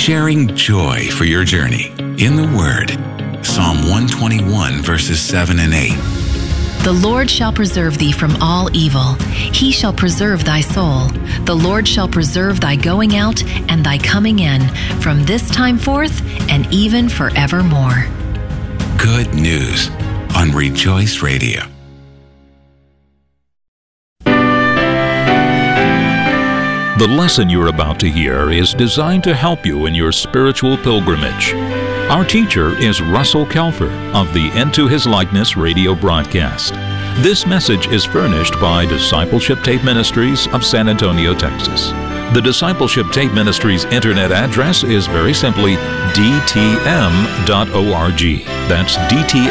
sharing joy for your journey in the Word. Psalm 121, verses 7 and 8. The Lord shall preserve thee from all evil. He shall preserve thy soul. The Lord shall preserve thy going out and thy coming in from this time forth and even forevermore. Good news on Rejoice Radio. The lesson you're about to hear is designed to help you in your spiritual pilgrimage. Our teacher is Russell Kelfer of the Into His Likeness radio broadcast. This message is furnished by Discipleship Tape Ministries of San Antonio, Texas. The Discipleship Tape Ministries internet address is very simply dtm.org. That's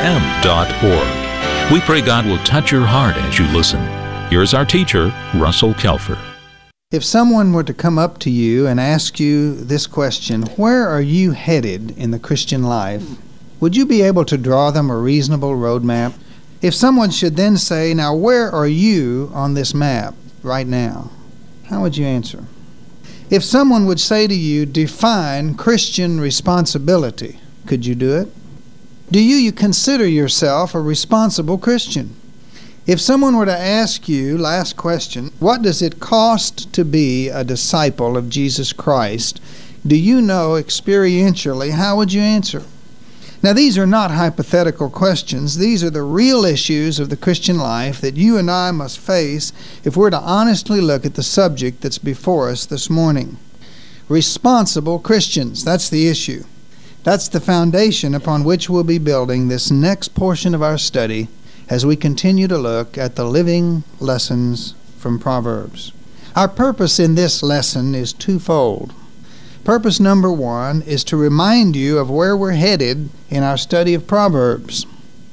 dtm.org. We pray God will touch your heart as you listen. Here's our teacher, Russell Kelfer. If someone were to come up to you and ask you this question, where are you headed in the Christian life? Would you be able to draw them a reasonable roadmap? If someone should then say, now where are you on this map right now? How would you answer? If someone would say to you, define Christian responsibility, could you do it? Do you consider yourself a responsible Christian? If someone were to ask you, last question, what does it cost to be a disciple of Jesus Christ? Do you know experientially? How would you answer? Now, these are not hypothetical questions. These are the real issues of the Christian life that you and I must face if we're to honestly look at the subject that's before us this morning. Responsible Christians, that's the issue. That's the foundation upon which we'll be building this next portion of our study as we continue to look at the living lessons from Proverbs. Our purpose in this lesson is twofold. Purpose number one is to remind you of where we're headed in our study of Proverbs.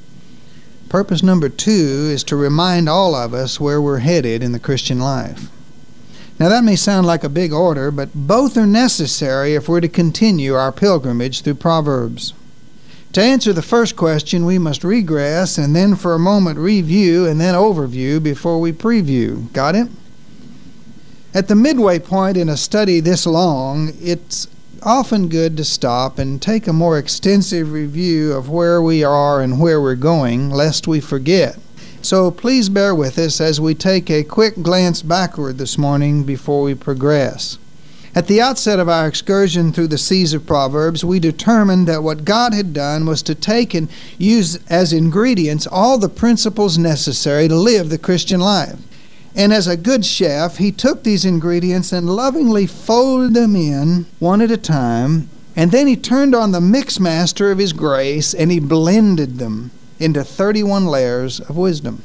Purpose number two is to remind all of us where we're headed in the Christian life. Now that may sound like a big order, but both are necessary if we're to continue our pilgrimage through Proverbs. To answer the first question, we must regress and then for a moment review and then overview before we preview. Got it? At the midway point in a study this long, it's often good to stop and take a more extensive review of where we are and where we're going, lest we forget. So please bear with us as we take a quick glance backward this morning before we progress. At the outset of our excursion through the seas of Proverbs, we determined that what God had done was to take and use as ingredients all the principles necessary to live the Christian life. And as a good chef, he took these ingredients and lovingly folded them in one at a time, and then he turned on the mix master of his grace and he blended them into 31 layers of wisdom.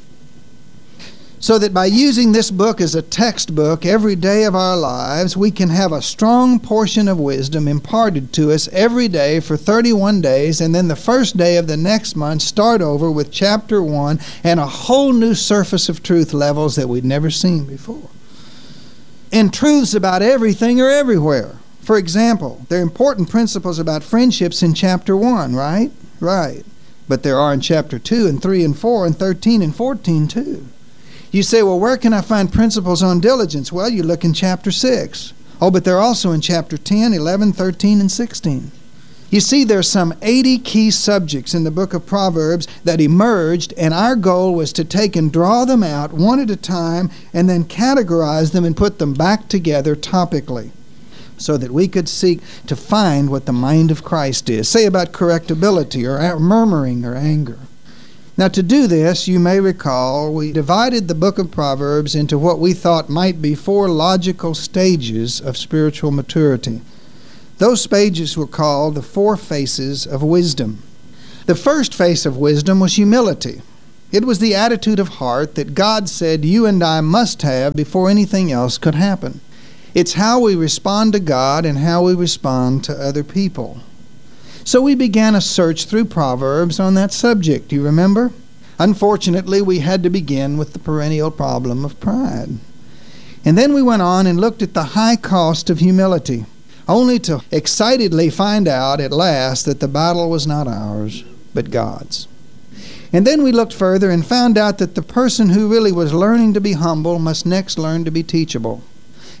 So that by using this book as a textbook every day of our lives, we can have a strong portion of wisdom imparted to us every day for 31 days, and then the first day of the next month start over with chapter 1 and a whole new surface of truth levels that we'd never seen before. And truths about everything are everywhere. For example, there are important principles about friendships in chapter 1, right? Right. But there are in chapter 2 and 3 and 4 and 13 and 14 too. You say, well, where can I find principles on diligence? Well, you look in chapter 6. Oh, but they're also in chapter 10, 11, 13, and 16. You see, there's some 80 key subjects in the book of Proverbs that emerged, and our goal was to take and draw them out one at a time and then categorize them and put them back together topically so that we could seek to find what the mind of Christ is. Say about correctability or murmuring or anger. Now, to do this, you may recall, we divided the book of Proverbs into what we thought might be 4 logical stages of spiritual maturity. Those stages were called the 4 faces of wisdom. The first face of wisdom was humility. It was the attitude of heart that God said you and I must have before anything else could happen. It's how we respond to God and how we respond to other people. So we began a search through Proverbs on that subject, you remember? Unfortunately, we had to begin with the perennial problem of pride. And then we went on and looked at the high cost of humility, only to excitedly find out at last that the battle was not ours, but God's. And then we looked further and found out that the person who really was learning to be humble must next learn to be teachable.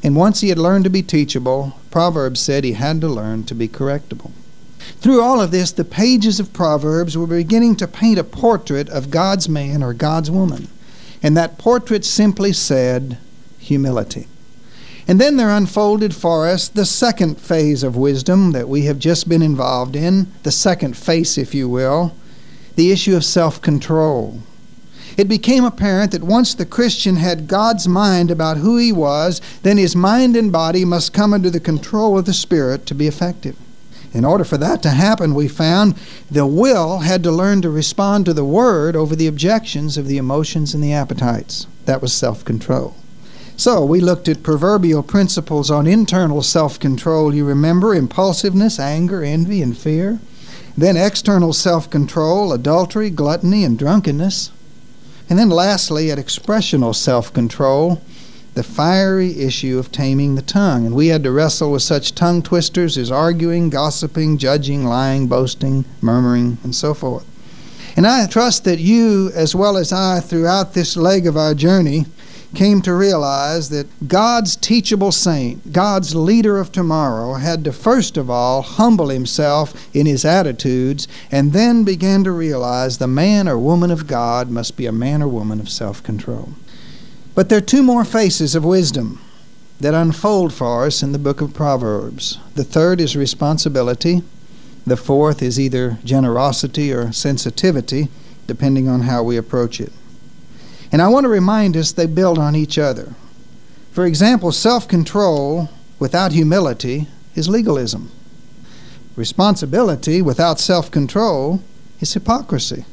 And once he had learned to be teachable, Proverbs said he had to learn to be correctable. Through all of this, the pages of Proverbs were beginning to paint a portrait of God's man or God's woman. And that portrait simply said humility. And then there unfolded for us the second phase of wisdom that we have just been involved in, the second face, if you will, the issue of self-control. It became apparent that once the Christian had God's mind about who he was, then his mind and body must come under the control of the Spirit to be effective. In order for that to happen, we found the will had to learn to respond to the Word over the objections of the emotions and the appetites. That was self-control. So we looked at proverbial principles on internal self-control. You remember impulsiveness, anger, envy, and fear. Then external self-control, adultery, gluttony, and drunkenness. And then lastly, at expressional self-control, the fiery issue of taming the tongue. And we had to wrestle with such tongue twisters as arguing, gossiping, judging, lying, boasting, murmuring, and so forth. And I trust that you, as well as I, throughout this leg of our journey, came to realize that God's teachable saint, God's leader of tomorrow, had to first of all humble himself in his attitudes and then began to realize the man or woman of God must be a man or woman of self-control. But there are two more faces of wisdom that unfold for us in the book of Proverbs. The third is responsibility. The fourth is either generosity or sensitivity, depending on how we approach it. And I want to remind us they build on each other. For example, self-control without humility is legalism. Responsibility without self-control is hypocrisy.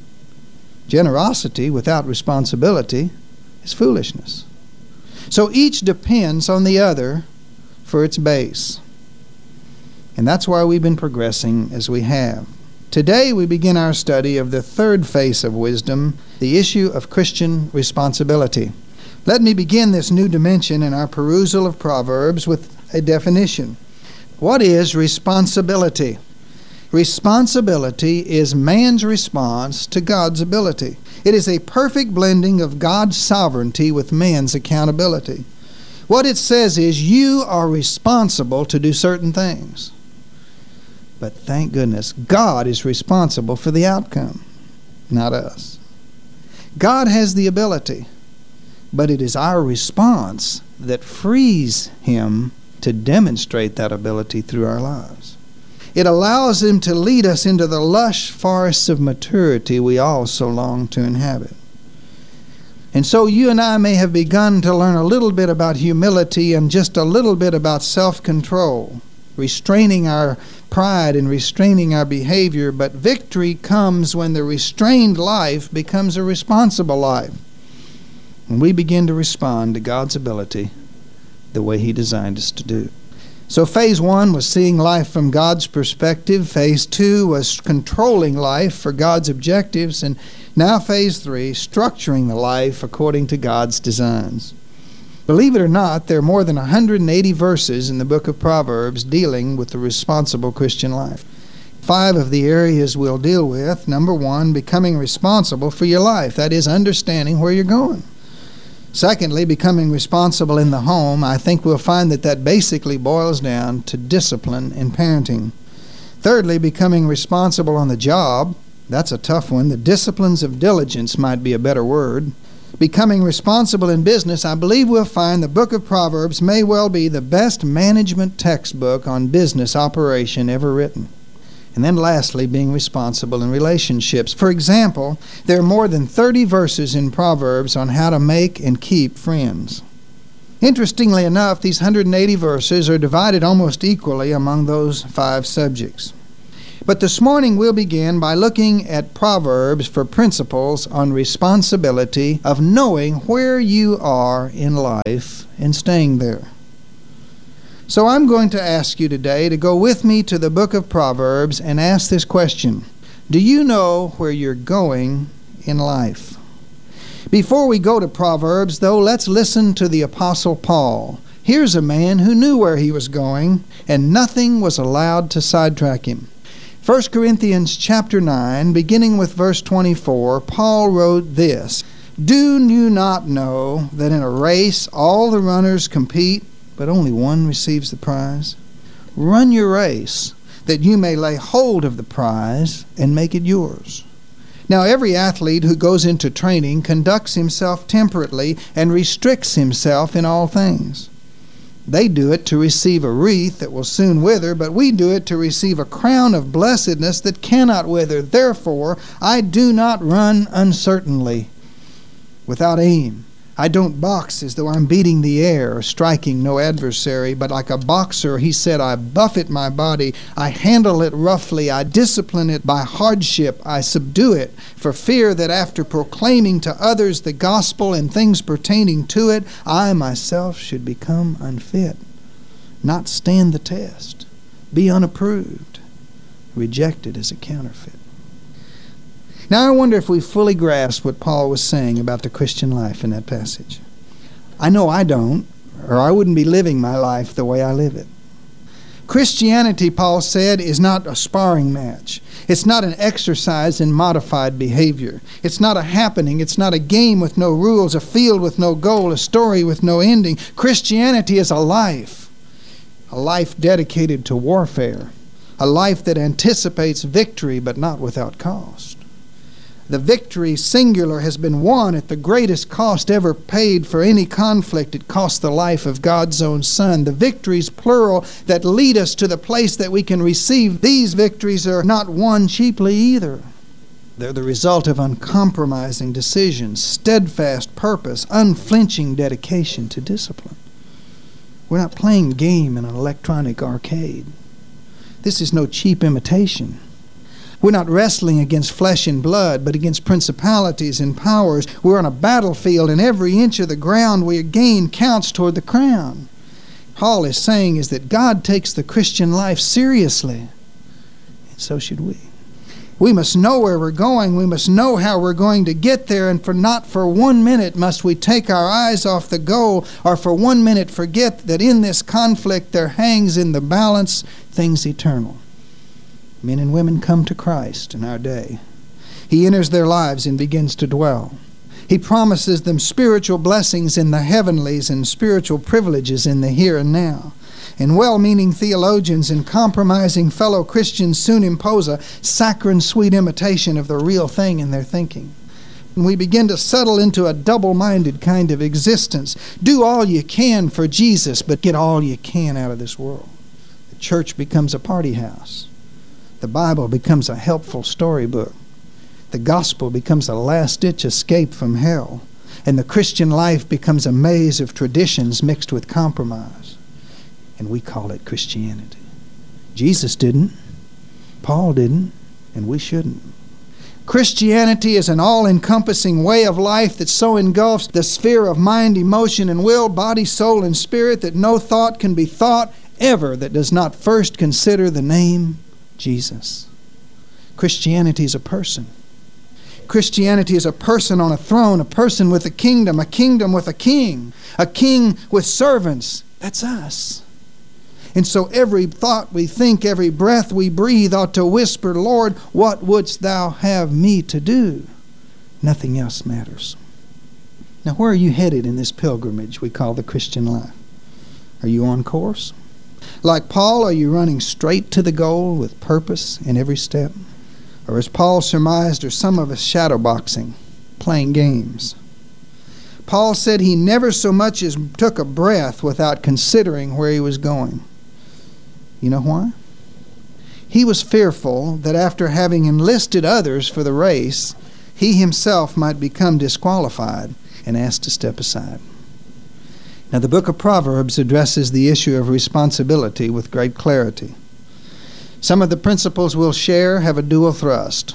Generosity without responsibility is foolishness. So each depends on the other for its base. And that's why we've been progressing as we have. Today we begin our study of the third face of wisdom, the issue of Christian responsibility. Let me begin this new dimension in our perusal of Proverbs with a definition. What is responsibility? Responsibility is man's response to God's ability. It is a perfect blending of God's sovereignty with man's accountability. What it says is you are responsible to do certain things. But thank goodness, God is responsible for the outcome, not us. God has the ability, but it is our response that frees Him to demonstrate that ability through our lives. It allows Him to lead us into the lush forests of maturity we all so long to inhabit. And so you and I may have begun to learn a little bit about humility and just a little bit about self-control, restraining our pride and restraining our behavior, but victory comes when the restrained life becomes a responsible life. And we begin to respond to God's ability the way He designed us to do. So phase 1 was seeing life from God's perspective. Phase 2 was controlling life for God's objectives. And now phase 3, structuring the life according to God's designs. Believe it or not, there are more than 180 verses in the book of Proverbs dealing with the responsible Christian life. 5 of the areas we'll deal with. Number 1, becoming responsible for your life. That is, understanding where you're going. Secondly, becoming responsible in the home. I think we'll find that basically boils down to discipline in parenting. Thirdly, becoming responsible on the job. That's a tough one. The disciplines of diligence might be a better word. Becoming responsible in business, I believe we'll find the book of Proverbs may well be the best management textbook on business operation ever written. And then lastly, being responsible in relationships. For example, there are more than 30 verses in Proverbs on how to make and keep friends. Interestingly enough, these 180 verses are divided almost equally among those 5 subjects. But this morning we'll begin by looking at Proverbs for principles on responsibility of knowing where you are in life and staying there. So I'm going to ask you today to go with me to the book of Proverbs and ask this question. Do you know where you're going in life? Before we go to Proverbs, though, let's listen to the Apostle Paul. Here's a man who knew where he was going, and nothing was allowed to sidetrack him. 1 Corinthians chapter 9, beginning with verse 24, Paul wrote this, "Do you not know that in a race all the runners compete, but only one receives the prize? Run your race, that you may lay hold of the prize and make it yours. Now, every athlete who goes into training conducts himself temperately and restricts himself in all things. They do it to receive a wreath that will soon wither, but we do it to receive a crown of blessedness that cannot wither. Therefore, I do not run uncertainly, without aim. I don't box as though I'm beating the air or striking no adversary, but like a boxer, he said, I buffet my body, I handle it roughly, I discipline it by hardship, I subdue it, for fear that after proclaiming to others the gospel and things pertaining to it, I myself should become unfit, not stand the test, be unapproved, rejected as a counterfeit. Now I wonder if we fully grasp what Paul was saying about the Christian life in that passage. I know I don't, or I wouldn't be living my life the way I live it. Christianity, Paul said, is not a sparring match. It's not an exercise in modified behavior. It's not a happening. It's not a game with no rules, a field with no goal, a story with no ending. Christianity is a life dedicated to warfare, a life that anticipates victory but not without cost. The victory, singular, has been won at the greatest cost ever paid for any conflict. It cost the life of God's own Son. The victories, plural, that lead us to the place that we can receive, these victories are not won cheaply either. They're the result of uncompromising decisions, steadfast purpose, unflinching dedication to discipline. We're not playing a game in an electronic arcade. This is no cheap imitation. We're not wrestling against flesh and blood, but against principalities and powers. We're on a battlefield, and every inch of the ground we gain counts toward the crown. Paul is saying is that God takes the Christian life seriously, and so should we. We must know where we're going. We must know how we're going to get there, and not for 1 minute must we take our eyes off the goal, or for 1 minute forget that in this conflict there hangs in the balance things eternal. Men and women come to Christ in our day. He enters their lives and begins to dwell. He promises them spiritual blessings in the heavenlies and spiritual privileges in the here and now. And well-meaning theologians and compromising fellow Christians soon impose a saccharine sweet imitation of the real thing in their thinking. And we begin to settle into a double-minded kind of existence. Do all you can for Jesus, but get all you can out of this world. The church becomes a party house. The Bible becomes a helpful storybook. The gospel becomes a last-ditch escape from hell. And the Christian life becomes a maze of traditions mixed with compromise. And we call it Christianity. Jesus didn't. Paul didn't. And we shouldn't. Christianity is an all-encompassing way of life that so engulfs the sphere of mind, emotion, and will, body, soul, and spirit that no thought can be thought ever that does not first consider the name Jesus. Christianity is a person. Christianity is a person on a throne, a person with a kingdom with a king with servants. That's us. And so every thought we think, every breath we breathe ought to whisper, Lord, what wouldst thou have me to do? Nothing else matters. Now, where are you headed in this pilgrimage we call the Christian life? Are you on course? Like Paul, are you running straight to the goal with purpose in every step? Or as Paul surmised, are some of us shadowboxing, playing games? Paul said he never so much as took a breath without considering where he was going. You know why? He was fearful that after having enlisted others for the race, he himself might become disqualified and asked to step aside. Now, the book of Proverbs addresses the issue of responsibility with great clarity. Some of the principles we'll share have a dual thrust.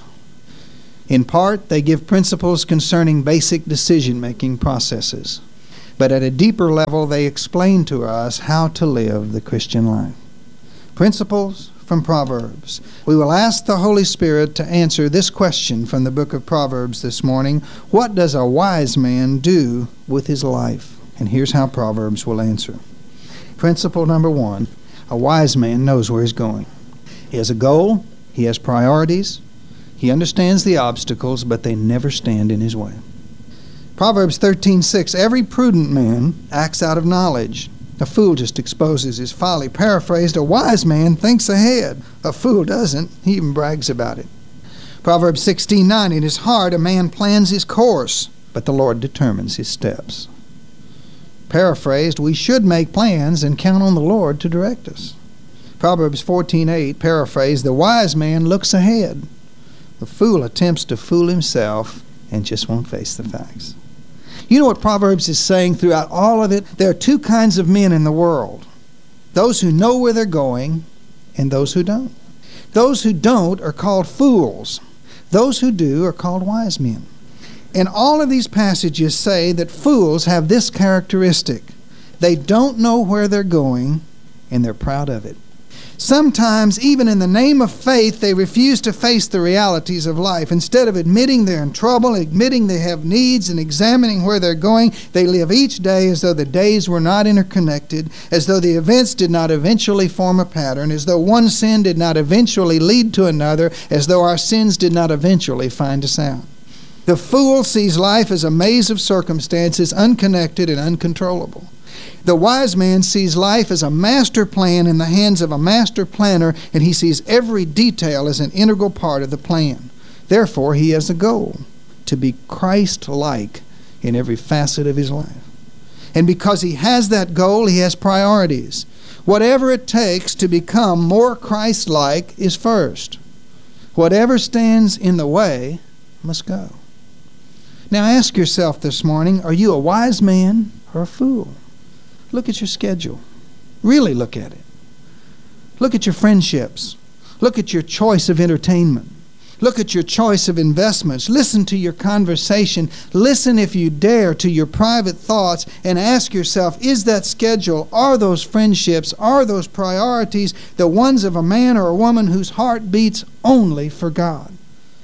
In part, they give principles concerning basic decision-making processes. But at a deeper level, they explain to us how to live the Christian life. Principles from Proverbs. We will ask the Holy Spirit to answer this question from the book of Proverbs this morning. What does a wise man do with his life? And here's how Proverbs will answer. Principle number 1, a wise man knows where he's going. He has a goal, he has priorities, he understands the obstacles, but they never stand in his way. Proverbs 13:6, every prudent man acts out of knowledge, A fool just exposes his folly. Paraphrased, a wise man thinks ahead. A fool doesn't. He even brags about it. Proverbs 16:9, in his heart a man plans his course, but the Lord determines his steps. Paraphrased, we should make plans and count on the Lord to direct us. Proverbs 14:8, paraphrased, the wise man looks ahead. The fool attempts to fool himself and just won't face the facts. You know what Proverbs is saying throughout all of it? There are two kinds of men in the world. Those who know where they're going and those who don't. Those who don't are called fools. Those who do are called wise men. And all of these passages say that fools have this characteristic. They don't know where they're going and they're proud of it. Sometimes, even in the name of faith, they refuse to face the realities of life. Instead of admitting they're in trouble, admitting they have needs, and examining where they're going, they live each day as though the days were not interconnected, as though the events did not eventually form a pattern, as though one sin did not eventually lead to another, as though our sins did not eventually find us out. The fool sees life as a maze of circumstances, unconnected and uncontrollable. The wise man sees life as a master plan in the hands of a master planner, and he sees every detail as an integral part of the plan. Therefore, he has a goal, to be Christ-like in every facet of his life. And because he has that goal, he has priorities. Whatever it takes to become more Christ-like is first. Whatever stands in the way must go. Now ask yourself this morning, are you a wise man or a fool? Look at your schedule. Really look at it. Look at your friendships. Look at your choice of entertainment. Look at your choice of investments. Listen to your conversation. Listen, if you dare, to your private thoughts and ask yourself, is that schedule, are those friendships, are those priorities the ones of a man or a woman whose heart beats only for God?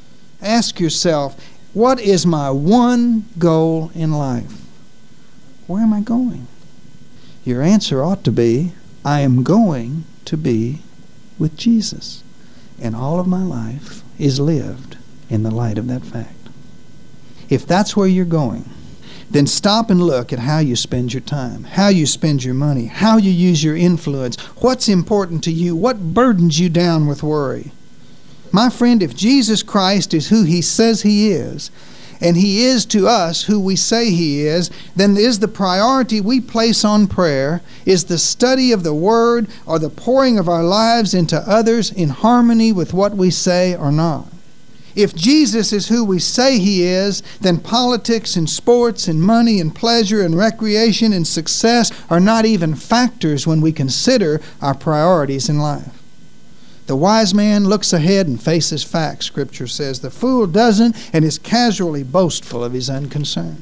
Ask yourself, what is my one goal in life? Where am I going? Your answer ought to be, I am going to be with Jesus. And all of my life is lived in the light of that fact. If that's where you're going, then stop and look at how you spend your time, how you spend your money, how you use your influence, what's important to you, what burdens you down with worry. My friend, if Jesus Christ is who he says he is, and he is to us who we say he is, then is the priority we place on prayer, is the study of the Word, or the pouring of our lives into others in harmony with what we say or not? If Jesus is who we say he is, then politics and sports and money and pleasure and recreation and success are not even factors when we consider our priorities in life. The wise man looks ahead and faces facts, Scripture says. The fool doesn't and is casually boastful of his unconcern.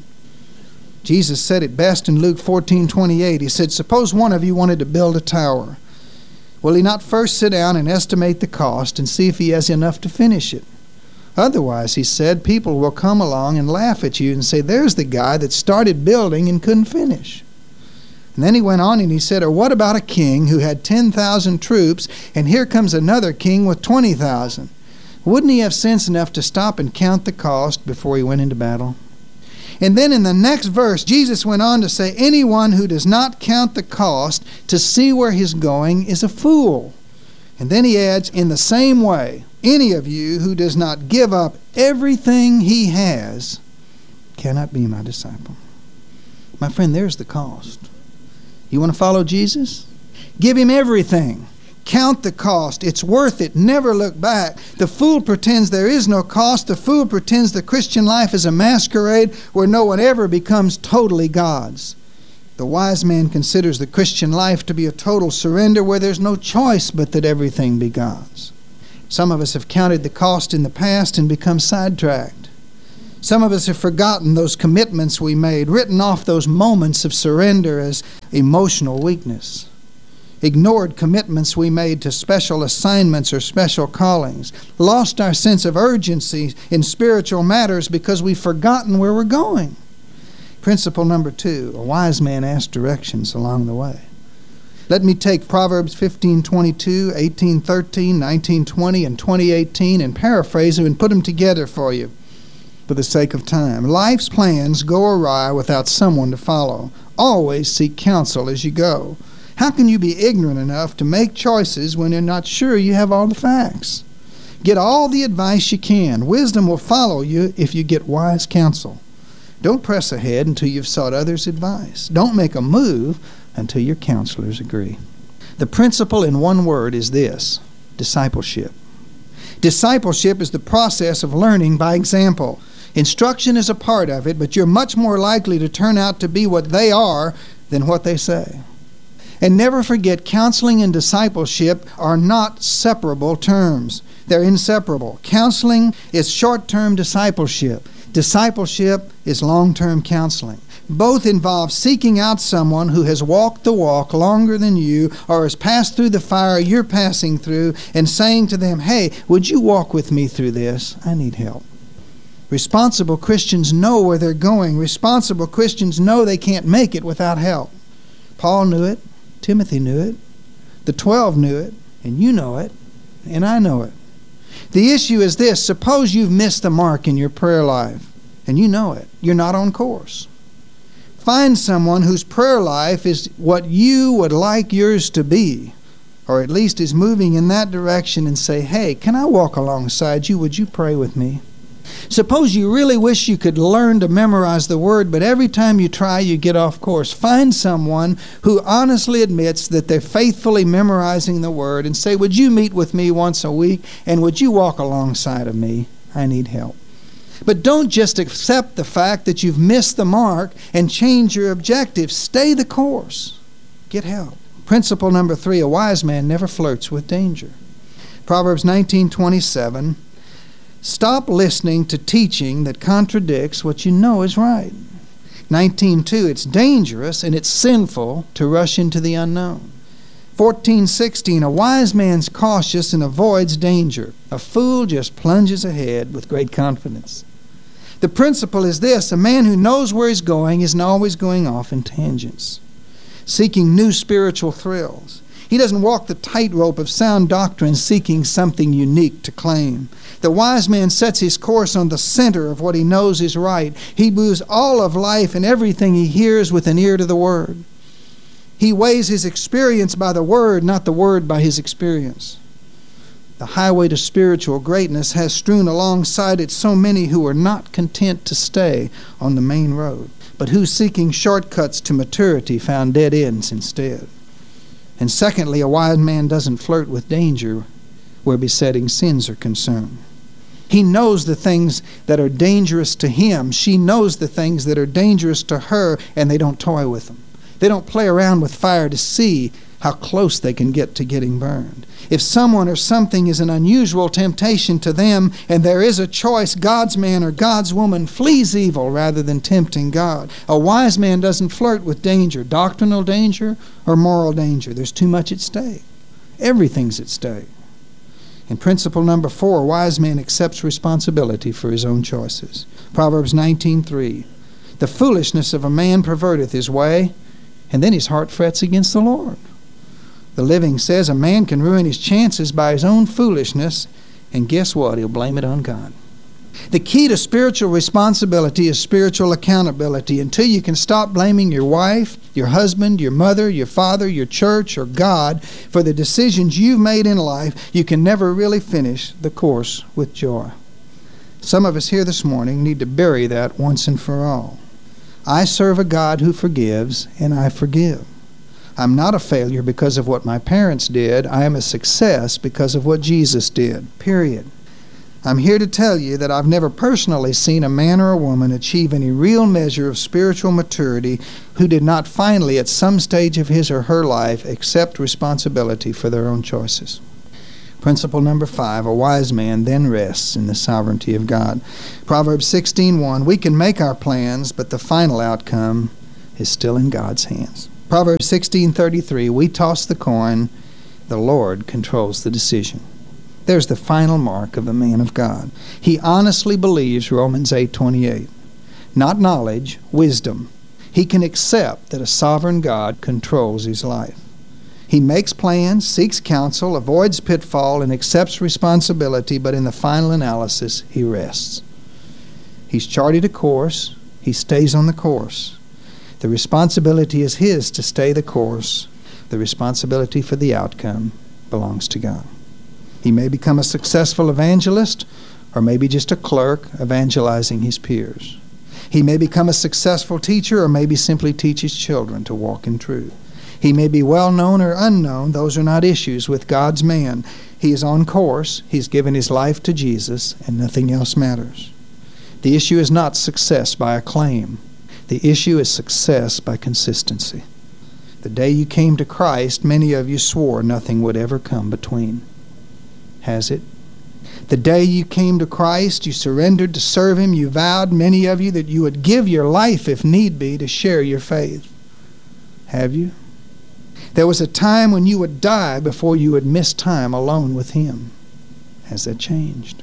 Jesus said it best in Luke 14:28. He said, suppose one of you wanted to build a tower. Will he not first sit down and estimate the cost and see if he has enough to finish it? Otherwise, he said, people will come along and laugh at you and say, there's the guy that started building and couldn't finish. And then he went on and he said, or what about a king who had 10,000 troops, and here comes another king with 20,000? Wouldn't he have sense enough to stop and count the cost before he went into battle? And then in the next verse, Jesus went on to say, anyone who does not count the cost to see where he's going is a fool. And then he adds, in the same way, any of you who does not give up everything he has cannot be my disciple. My friend, there's the cost. You want to follow Jesus? Give him everything. Count the cost. It's worth it. Never look back. The fool pretends there is no cost. The fool pretends the Christian life is a masquerade where no one ever becomes totally God's. The wise man considers the Christian life to be a total surrender where there's no choice but that everything be God's. Some of us have counted the cost in the past and become sidetracked. Some of us have forgotten those commitments we made, written off those moments of surrender as emotional weakness, ignored commitments we made to special assignments or special callings, lost our sense of urgency in spiritual matters because we've forgotten where we're going. Principle number 2, a wise man asks directions along the way. Let me take Proverbs 15:22, 18:13, 19:20, and 20:18 and paraphrase them and put them together for you. for the sake of time. Life's plans go awry without someone to follow. Always seek counsel as you go. How can you be ignorant enough to make choices when you're not sure you have all the facts? Get all the advice you can. Wisdom will follow you if you get wise counsel. Don't press ahead until you've sought others' advice. Don't make a move until your counselors agree. The principle in one word is this: discipleship. Discipleship is the process of learning by example. Instruction is a part of it, but you're much more likely to turn out to be what they are than what they say. And never forget, counseling and discipleship are not separable terms. They're inseparable. Counseling is short-term discipleship. Discipleship is long-term counseling. Both involve seeking out someone who has walked the walk longer than you or has passed through the fire you're passing through and saying to them, "Hey, would you walk with me through this? I need help." Responsible Christians know where they're going. Responsible Christians know they can't make it without help. Paul knew it. Timothy knew it. The 12 knew it. And you know it. And I know it. The issue is this: suppose you've missed the mark in your prayer life, and you know it. You're not on course. Find someone whose prayer life is what you would like yours to be, or at least is moving in that direction, and say, "Hey, can I walk alongside you? Would you pray with me?" Suppose you really wish you could learn to memorize the Word, but every time you try, you get off course. Find someone who honestly admits that they're faithfully memorizing the Word and say, "Would you meet with me once a week, and would you walk alongside of me? I need help." But don't just accept the fact that you've missed the mark and change your objectives. Stay the course. Get help. Principle number 3, a wise man never flirts with danger. Proverbs 19:27, stop listening to teaching that contradicts what you know is right. 19:2, it's dangerous and it's sinful to rush into the unknown. 14:16, a wise man's cautious and avoids danger. A fool just plunges ahead with great confidence. The principle is this: a man who knows where he's going isn't always going off in tangents, seeking new spiritual thrills. He doesn't walk the tightrope of sound doctrine seeking something unique to claim. The wise man sets his course on the center of what he knows is right. He moves all of life and everything he hears with an ear to the Word. He weighs his experience by the Word, not the Word by his experience. The highway to spiritual greatness has strewn alongside it so many who are not content to stay on the main road, but who, seeking shortcuts to maturity, found dead ends instead. And secondly, a wise man doesn't flirt with danger where besetting sins are concerned. He knows the things that are dangerous to him. She knows the things that are dangerous to her, and they don't toy with them. They don't play around with fire to see how close they can get to getting burned. If someone or something is an unusual temptation to them, and there is a choice, God's man or God's woman flees evil rather than tempting God. A wise man doesn't flirt with danger, doctrinal danger or moral danger. There's too much at stake. Everything's at stake. And principle number 4, a wise man accepts responsibility for his own choices. Proverbs 19:3, the foolishness of a man perverteth his way, and then his heart frets against the Lord. The Living says a man can ruin his chances by his own foolishness, and guess what? He'll blame it on God. The key to spiritual responsibility is spiritual accountability. Until you can stop blaming your wife, your husband, your mother, your father, your church, or God for the decisions you've made in life, you can never really finish the course with joy. Some of us here this morning need to bury that once and for all. I serve a God who forgives, and I forgive. I'm not a failure because of what my parents did. I am a success because of what Jesus did, period. I'm here to tell you that I've never personally seen a man or a woman achieve any real measure of spiritual maturity who did not finally, at some stage of his or her life, accept responsibility for their own choices. Principle number 5, a wise man then rests in the sovereignty of God. Proverbs 16:1, we can make our plans, but the final outcome is still in God's hands. Proverbs 16:33, we toss the coin, the Lord controls the decision. There's the final mark of the man of God. He honestly believes Romans 8:28. Not knowledge, wisdom. He can accept that a sovereign God controls his life. He makes plans, seeks counsel, avoids pitfall, and accepts responsibility, but in the final analysis, he rests. He's charted a course. He stays on the course. The responsibility is his to stay the course. The responsibility for the outcome belongs to God. He may become a successful evangelist, or maybe just a clerk evangelizing his peers. He may become a successful teacher, or maybe simply teach his children to walk in truth. He may be well known or unknown. Those are not issues with God's man. He is on course. He's given his life to Jesus, and nothing else matters. The issue is not success by acclaim. The issue is success by consistency. The day you came to Christ, many of you swore nothing would ever come between. Has it? The day you came to Christ, you surrendered to serve Him. You vowed, many of you, that you would give your life, if need be, to share your faith. Have you? There was a time when you would die before you would miss time alone with Him. Has that changed?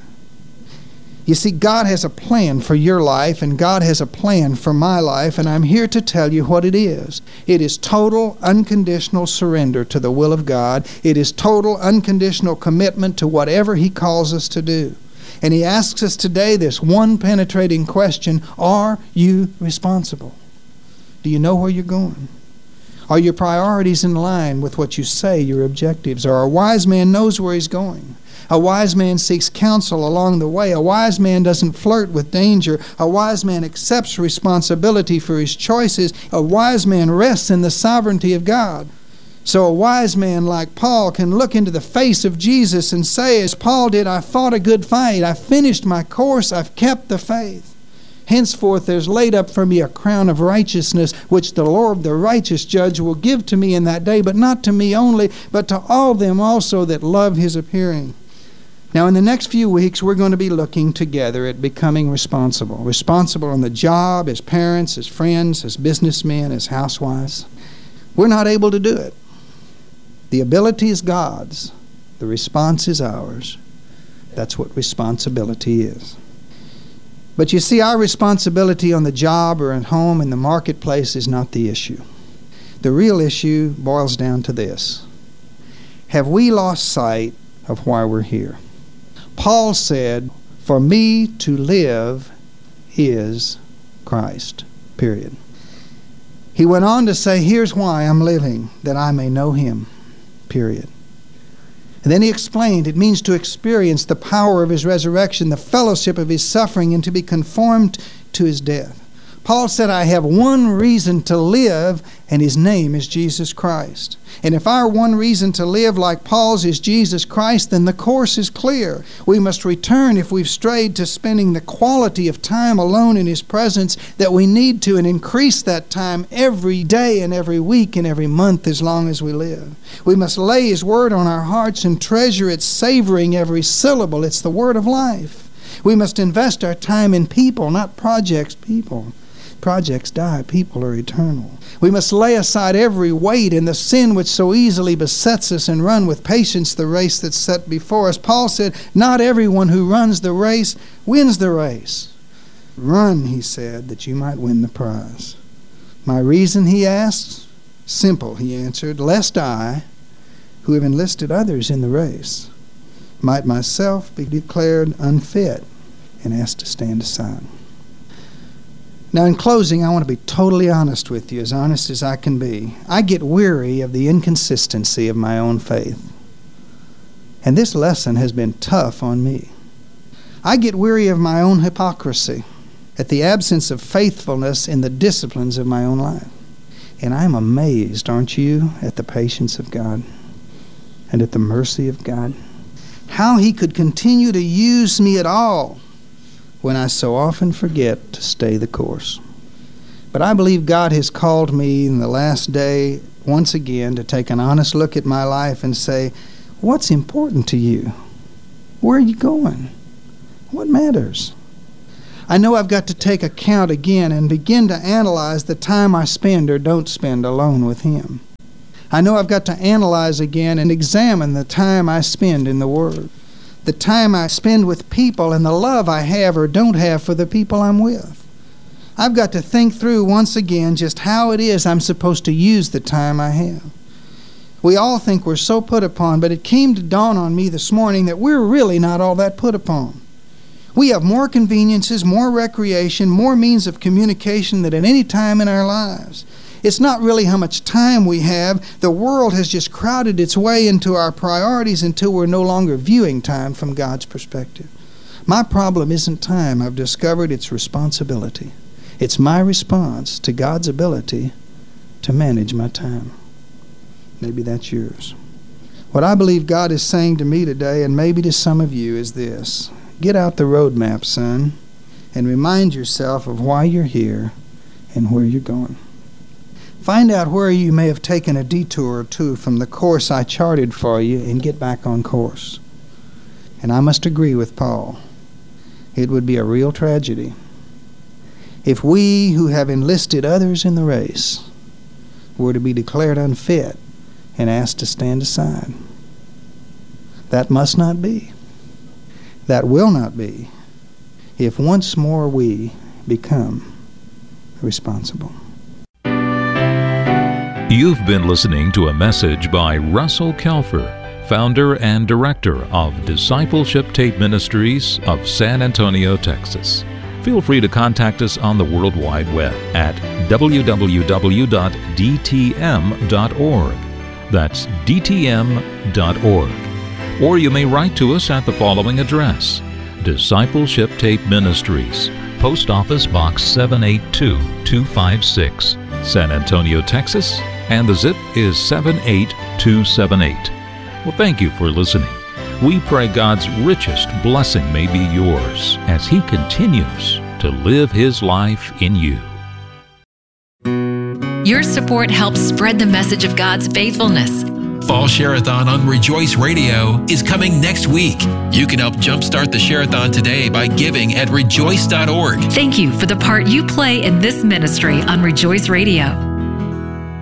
You see, God has a plan for your life, and God has a plan for my life, and I'm here to tell you what it is. It is total, unconditional surrender to the will of God. It is total, unconditional commitment to whatever He calls us to do. And He asks us today this one penetrating question: are you responsible? Do you know where you're going? Are your priorities in line with what you say your objectives are? A wise man knows where he's going. A wise man seeks counsel along the way. A wise man doesn't flirt with danger. A wise man accepts responsibility for his choices. A wise man rests in the sovereignty of God. So a wise man like Paul can look into the face of Jesus and say, as Paul did, I fought a good fight. I finished my course. I've kept the faith. Henceforth there's laid up for me a crown of righteousness, which the Lord, the righteous judge, will give to me in that day, but not to me only, but to all them also that love His appearing. Now, in the next few weeks, we're going to be looking together at becoming responsible. Responsible on the job, as parents, as friends, as businessmen, as housewives. We're not able to do it. The ability is God's. The response is ours. That's what responsibility is. But you see, our responsibility on the job or at home in the marketplace is not the issue. The real issue boils down to this: have we lost sight of why we're here? Paul said, for me to live is Christ, period. He went on to say, here's why I'm living, that I may know Him, period. And then he explained it means to experience the power of His resurrection, the fellowship of His suffering, and to be conformed to His death. Paul said, I have one reason to live, and His name is Jesus Christ. And if our one reason to live like Paul's is Jesus Christ, then the course is clear. We must return, if we've strayed, to spending the quality of time alone in His presence that we need to, and increase that time every day and every week and every month as long as we live. We must lay His word on our hearts and treasure it, savoring every syllable. It's the word of life. We must invest our time in people, not projects, people. Projects die, people are eternal. We must lay aside every weight and the sin which so easily besets us and run with patience the race that's set before us. Paul said, not everyone who runs the race wins the race. Run, he said, that you might win the prize. My reason, he asked? Simple, he answered, lest I, who have enlisted others in the race, might myself be declared unfit and asked to stand aside. Now, in closing, I want to be totally honest with you, as honest as I can be. I get weary of the inconsistency of my own faith. And this lesson has been tough on me. I get weary of my own hypocrisy, at the absence of faithfulness in the disciplines of my own life. And I'm amazed, aren't you, at the patience of God and at the mercy of God? How He could continue to use me at all when I so often forget to stay the course. But I believe God has called me in the last day once again to take an honest look at my life and say, what's important to you? Where are you going? What matters? I know I've got to take account again and begin to analyze the time I spend or don't spend alone with Him. I know I've got to analyze again and examine the time I spend in the Word, the time I spend with people, and the love I have or don't have for the people I'm with. I've got to think through once again just how it is I'm supposed to use the time I have. We all think we're so put upon, but it came to dawn on me this morning that we're really not all that put upon. We have more conveniences, more recreation, more means of communication than at any time in our lives. It's not really how much time we have. The world has just crowded its way into our priorities until we're no longer viewing time from God's perspective. My problem isn't time. I've discovered it's responsibility. It's my response to God's ability to manage my time. Maybe that's yours. What I believe God is saying to me today, and maybe to some of you, is this. Get out the road map, son, and remind yourself of why you're here and where you're going. Find out where you may have taken a detour or two from the course I charted for you and get back on course. And I must agree with Paul. It would be a real tragedy if we who have enlisted others in the race were to be declared unfit and asked to stand aside. That must not be. That will not be if once more we become responsible. You've been listening to a message by Russell Kelfer, founder and director of Discipleship Tape Ministries of San Antonio, Texas. Feel free to contact us on the World Wide Web at www.dtm.org. That's dtm.org. Or you may write to us at the following address: Discipleship Tape Ministries, Post Office Box 782256, San Antonio, Texas, and the zip is 78278. Well, thank you for listening. We pray God's richest blessing may be yours as He continues to live His life in you. Your support helps spread the message of God's faithfulness. Fall Share-a-thon on Rejoice Radio is coming next week. You can help jumpstart the Share-a-thon today by giving at rejoice.org. Thank you for the part you play in this ministry on Rejoice Radio.